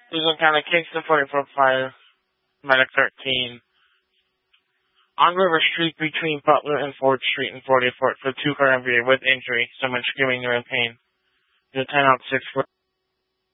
Cleveland County, Kingston 44-5, medic 13. On River Street between Butler and Ford Street in 44th for 2-car MVA with injury. Someone screaming they're in pain. The 10 out 6 for